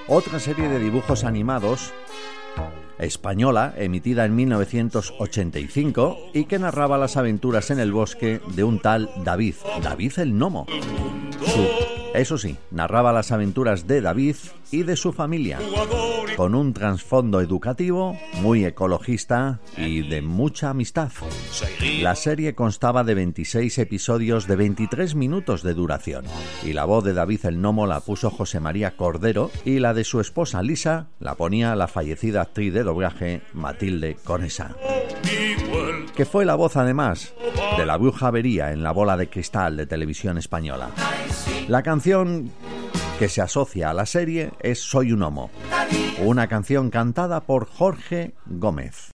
otra serie de dibujos animados española, emitida en 1985 y que narraba las aventuras en el bosque de un tal David el Gnomo. Eso sí, narraba las aventuras de David y de su familia, con un trasfondo educativo, muy ecologista y de mucha amistad. La serie constaba de 26 episodios de 23 minutos de duración, y la voz de David el Gnomo la puso José María Cordero, y la de su esposa Lisa la ponía la fallecida actriz de doblaje Matilde Conesa, que fue la voz además de la Bruja Avería en La Bola de Cristal de Televisión Española. La canción que se asocia a la serie es Soy un Gnomo, una canción cantada por Jorge Gómez.